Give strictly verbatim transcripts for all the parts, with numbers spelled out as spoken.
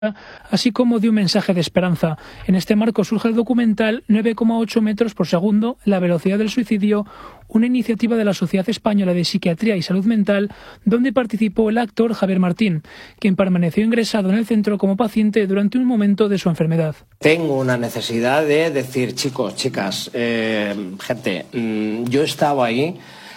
así como de un mensaje de esperanza. En este marco surge el documental nueve coma ocho metros por segundo, la velocidad del suicidio, una iniciativa de la Sociedad Española de Psiquiatría y Salud Mental, donde participó el actor Javier Martín, quien permaneció ingresado en el centro como paciente durante un momento de su enfermedad. Tengo una necesidad de decir, chicos, chicas, eh, gente, mmm, yo estaba ahí.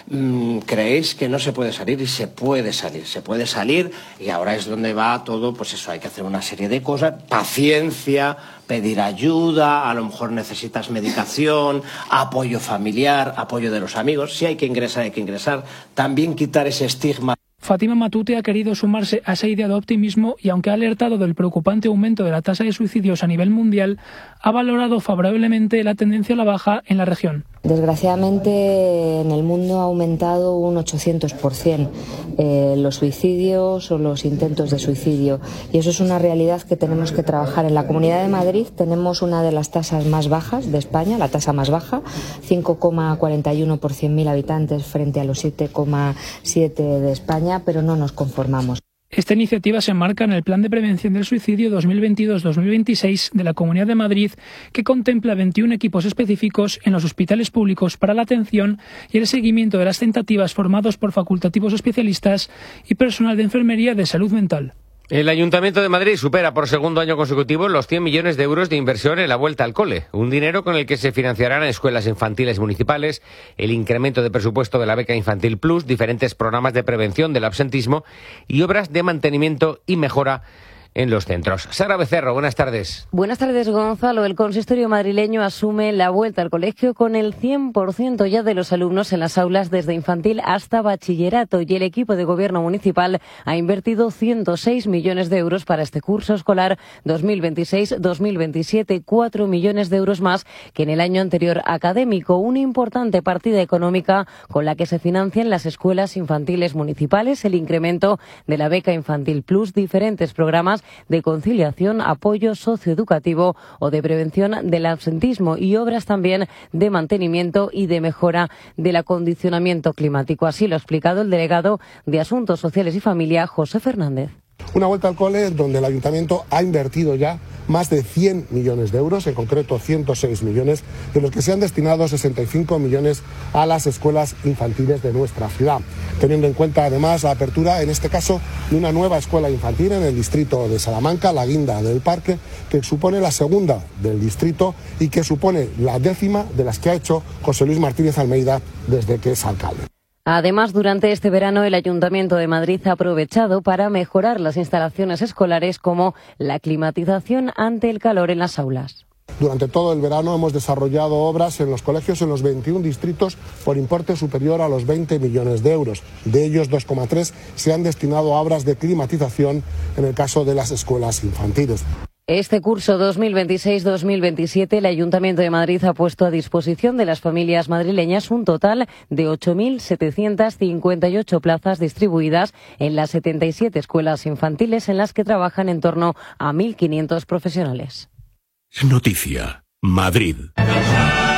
¿Creéis que no se puede salir? Y se puede salir, se puede salir y ahora es donde va todo, pues eso, hay que hacer una serie de cosas, paciencia, pedir ayuda, a lo mejor necesitas medicación, apoyo familiar, apoyo de los amigos, si hay que ingresar, hay que ingresar, también quitar ese estigma. Fátima Matute ha querido sumarse a esa idea de optimismo y, aunque ha alertado del preocupante aumento de la tasa de suicidios a nivel mundial, ha valorado favorablemente la tendencia a la baja en la región. Desgraciadamente en el mundo ha aumentado un ochocientos por ciento eh, los suicidios o los intentos de suicidio, y eso es una realidad que tenemos que trabajar. En la Comunidad de Madrid tenemos una de las tasas más bajas de España, la tasa más baja, cinco coma cuarenta y uno por cien mil habitantes frente a los siete coma siete de España, pero no nos conformamos. Esta iniciativa se enmarca en el Plan de Prevención del Suicidio dos mil veintidós dos mil veintiséis de la Comunidad de Madrid, que contempla veintiún equipos específicos en los hospitales públicos para la atención y el seguimiento de las tentativas, formados por facultativos especialistas y personal de enfermería de salud mental. El Ayuntamiento de Madrid supera por segundo año consecutivo los cien millones de euros de inversión en la vuelta al cole, un dinero con el que se financiarán escuelas infantiles municipales, el incremento de presupuesto de la beca Infantil Plus, diferentes programas de prevención del absentismo y obras de mantenimiento y mejora en los centros. Sara Becerro, buenas tardes. Buenas tardes, Gonzalo. El consistorio madrileño asume la vuelta al colegio con el cien por ciento ya de los alumnos en las aulas desde infantil hasta bachillerato, y el equipo de gobierno municipal ha invertido ciento seis millones de euros para este curso escolar dos mil veintiséis dos mil veintisiete, cuatro millones de euros más que en el año anterior académico. Una importante partida económica con la que se financian las escuelas infantiles municipales, el incremento de la beca Infantil Plus, diferentes programas de conciliación, apoyo socioeducativo o de prevención del absentismo y obras también de mantenimiento y de mejora del acondicionamiento climático. Así lo ha explicado el delegado de Asuntos Sociales y Familia, José Fernández. Una vuelta al cole donde el Ayuntamiento ha invertido ya más de cien millones de euros, en concreto ciento seis millones, de los que se han destinado sesenta y cinco millones a las escuelas infantiles de nuestra ciudad, teniendo en cuenta además la apertura, en este caso, de una nueva escuela infantil en el distrito de Salamanca, la Guinda del Parque, que supone la segunda del distrito y que supone la décima de las que ha hecho José Luis Martínez Almeida desde que es alcalde. Además, durante este verano el Ayuntamiento de Madrid ha aprovechado para mejorar las instalaciones escolares, como la climatización ante el calor en las aulas. Durante todo el verano hemos desarrollado obras en los colegios en los veintiún distritos por importe superior a los veinte millones de euros. De ellos, dos coma tres se han destinado a obras de climatización en el caso de las escuelas infantiles. Este curso dos mil veintiséis dos mil veintisiete el Ayuntamiento de Madrid ha puesto a disposición de las familias madrileñas un total de ocho mil setecientas cincuenta y ocho plazas distribuidas en las setenta y siete escuelas infantiles, en las que trabajan en torno a mil quinientos profesionales. Noticia, Madrid.